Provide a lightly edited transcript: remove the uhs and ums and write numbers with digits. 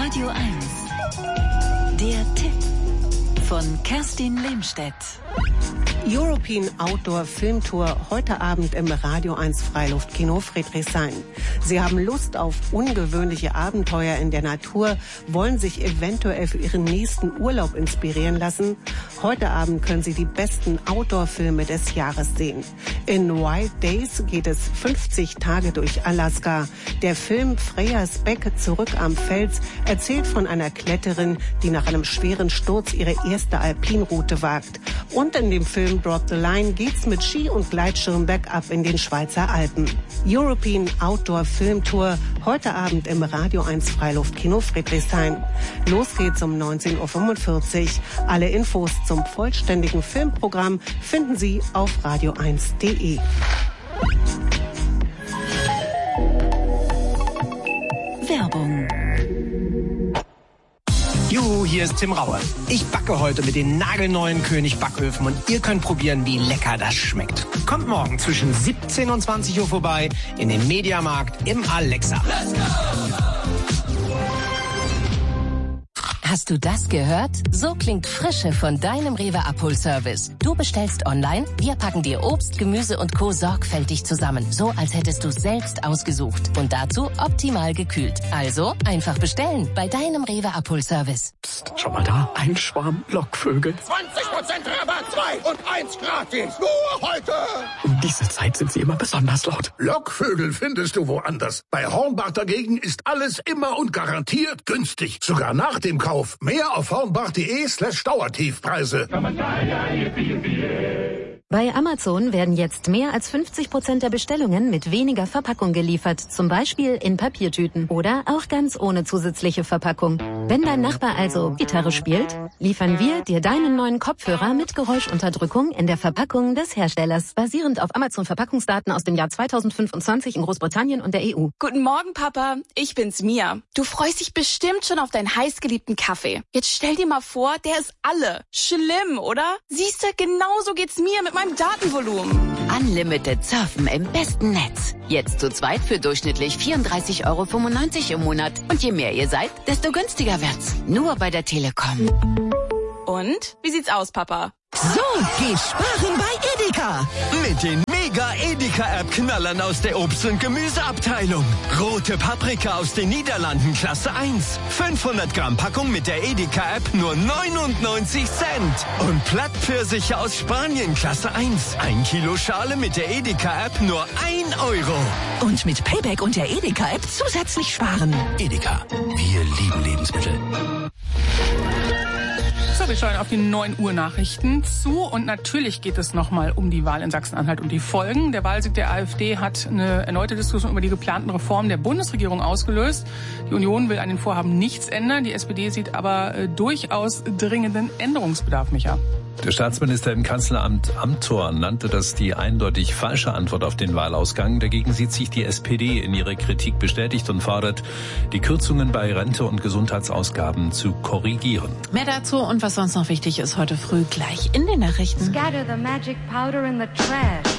Radio 1. Der Tipp von Kerstin Lehmstedt. European Outdoor Film Tour heute Abend im Radio 1 Freiluftkino Friedrichshain. Sie haben Lust auf ungewöhnliche Abenteuer in der Natur, wollen sich eventuell für ihren nächsten Urlaub inspirieren lassen. Heute Abend können Sie die besten Outdoor-Filme des Jahres sehen. In Wild Days geht es 50 Tage durch Alaska. Der Film Freya Speck zurück am Fels erzählt von einer Kletterin, die nach einem schweren Sturz ihre erste Alpinroute wagt. Und in dem Film Drop the Line geht's mit Ski und Gleitschirm bergab in den Schweizer Alpen. European Outdoor Film Tour heute Abend im Radio 1 Freiluftkino Friedrichshain. Los geht's um 19:45 Uhr. Alle Infos zum vollständigen Filmprogramm finden Sie auf radio1.de. Werbung. Juhu, hier ist Tim Raue. Ich backe heute mit den nagelneuen König Backöfen und ihr könnt probieren, wie lecker das schmeckt. Kommt morgen zwischen 17 und 20 Uhr vorbei in den Mediamarkt im Alexa. Let's go! Hast du das gehört? So klingt Frische von deinem Rewe Abholservice. Du bestellst online, wir packen dir Obst, Gemüse und Co. sorgfältig zusammen. So, als hättest du es selbst ausgesucht. Und dazu optimal gekühlt. Also, einfach bestellen bei deinem Rewe Abholservice. Psst, schau mal da, ein Schwarm Lockvögel. 20% Rabatt, 2 und 1 gratis. Nur heute. Um diese Zeit sind sie immer besonders laut. Lockvögel findest du woanders. Bei Hornbach dagegen ist alles immer und garantiert günstig. Sogar nach dem Kauf. Mehr auf hornbach.de/Dauertiefpreise. Bei Amazon werden jetzt mehr als 50% der Bestellungen mit weniger Verpackung geliefert. Zum Beispiel in Papiertüten oder auch ganz ohne zusätzliche Verpackung. Wenn dein Nachbar also Gitarre spielt, liefern wir dir deinen neuen Kopfhörer mit Geräuschunterdrückung in der Verpackung des Herstellers. Basierend auf Amazon-Verpackungsdaten aus dem Jahr 2025 in Großbritannien und der EU. Guten Morgen, Papa. Ich bin's, Mia. Du freust dich bestimmt schon auf deinen heißgeliebten Kaffee. Jetzt stell dir mal vor, der ist alle. Schlimm, oder? Siehste, genauso geht's mir mit meinem Datenvolumen. Unlimited Surfen im besten Netz. Jetzt zu zweit für durchschnittlich 34,95 € im Monat. Und je mehr ihr seid, desto günstiger wird's. Nur bei der Telekom. Und? Wie sieht's aus, Papa? So geht sparen bei Edeka. Mit den Mega-Edeka-App-Knallern aus der Obst- und Gemüseabteilung. Rote Paprika aus den Niederlanden Klasse 1. 500 Gramm Packung mit der Edeka-App nur 99 Cent. Und Plattpfirsiche aus Spanien Klasse 1. 1 Kilo Schale mit der Edeka-App nur 1 €. Und mit Payback und der Edeka-App zusätzlich sparen. Edeka, wir lieben Lebensmittel. So, wir schauen auf die 9 Uhr Nachrichten zu und natürlich geht es nochmal um die Wahl in Sachsen-Anhalt und die Folgen. Der Wahlsieg der AfD hat eine erneute Diskussion über die geplanten Reformen der Bundesregierung ausgelöst. Die Union will an den Vorhaben nichts ändern. Die SPD sieht aber durchaus dringenden Änderungsbedarf, Micha. Der Staatsminister im Kanzleramt Amthor nannte das die eindeutig falsche Antwort auf den Wahlausgang. Dagegen sieht sich die SPD in ihrer Kritik bestätigt und fordert, die Kürzungen bei Rente und Gesundheitsausgaben zu korrigieren. Mehr dazu und was sonst noch wichtig ist heute früh gleich in den Nachrichten. Scatter the magic powder in the trash.